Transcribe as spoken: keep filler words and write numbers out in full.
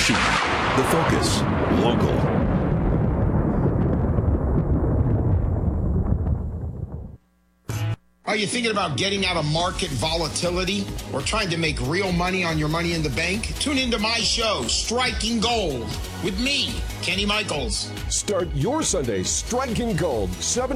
The Focus. Local. Are you thinking about getting out of market volatility or trying to make real money on your money in the bank? Tune into my show, Striking Gold, with me, Kenny Michaels. Start your Sunday striking gold, seven